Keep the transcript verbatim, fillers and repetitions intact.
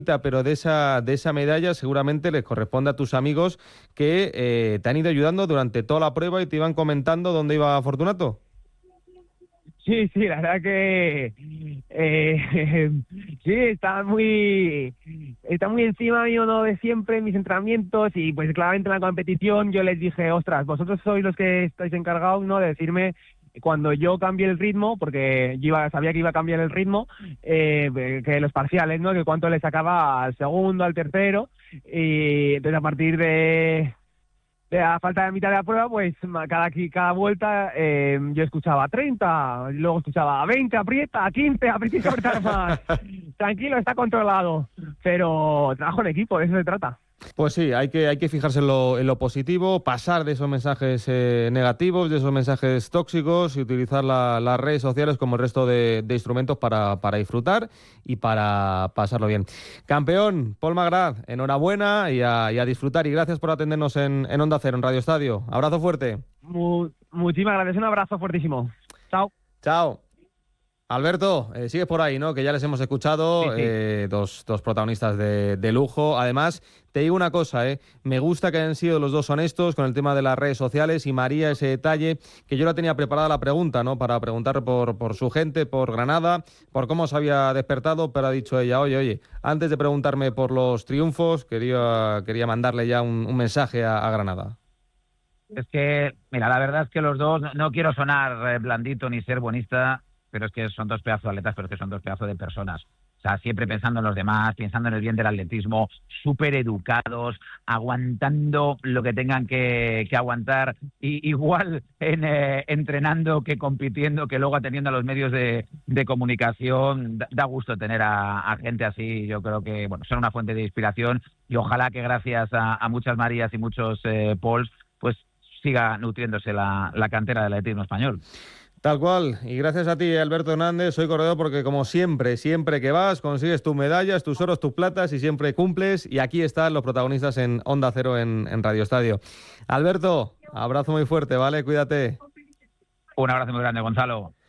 pero de esa, de esa medalla seguramente les corresponde a tus amigos que eh, te han ido ayudando durante toda la prueba y te iban comentando dónde iba Fortunato. Sí, sí, la verdad que eh, sí, está muy está muy encima mío, ¿no?, de siempre en mis entrenamientos, y pues claramente en la competición yo les dije, ostras, vosotros sois los que estáis encargados, ¿no?, de decirme cuando yo cambie el ritmo, porque yo iba, sabía que iba a cambiar el ritmo, eh, que los parciales, ¿no?, que cuánto le sacaba al segundo, al tercero, y entonces a partir de... a falta de mitad de la prueba, pues cada, cada vuelta eh, yo escuchaba treinta, luego escuchaba veinte, aprieta, quince, aprieta, apretar más. Tranquilo, está controlado. Pero trabajo en equipo, de eso se trata. Pues sí, hay que, hay que fijarse en lo, en lo positivo, pasar de esos mensajes eh, negativos, de esos mensajes tóxicos y utilizar la, las redes sociales como el resto de, de instrumentos para, para disfrutar y para pasarlo bien. Campeón, Pol Magrat, enhorabuena y a, y a disfrutar, y gracias por atendernos en, en Onda Cero, en Radio Estadio. Abrazo fuerte. Mu muchísimas gracias, un abrazo fuertísimo. Chao. Chao. Alberto, eh, sigues por ahí, ¿no? Que ya les hemos escuchado, Sí, sí. eh, dos, dos protagonistas de, de lujo. Además, te digo una cosa, ¿eh? Me gusta que hayan sido los dos honestos con el tema de las redes sociales, y María, ese detalle, que yo la tenía preparada la pregunta, ¿no? Para preguntar por, por su gente, por Granada, por cómo se había despertado, pero ha dicho ella, oye, oye, antes de preguntarme por los triunfos, quería, quería mandarle ya un, un mensaje a, a Granada. Es que, mira, la verdad es que los dos, no, no quiero sonar eh, blandito ni ser bonista, pero es que son dos pedazos de atletas, pero es que son dos pedazos de personas. O sea, siempre pensando en los demás, pensando en el bien del atletismo, súper educados, aguantando lo que tengan que, que aguantar, y igual en, eh, entrenando que compitiendo, que luego atendiendo a los medios de, de comunicación. Da, da gusto tener a, a gente así. Yo creo que, bueno, son una fuente de inspiración, y ojalá que gracias a, a muchas Marías y muchos eh, Pols, pues siga nutriéndose la, la cantera del atletismo español. Tal cual, y gracias a ti, Alberto Hernández, soy corredor porque, como siempre, siempre que vas, consigues tus medallas, tus oros, tus platas, y siempre cumples, y aquí están los protagonistas en Onda Cero, en, en Radio Estadio. Alberto, abrazo muy fuerte, ¿vale? Cuídate. Un abrazo muy grande, Gonzalo.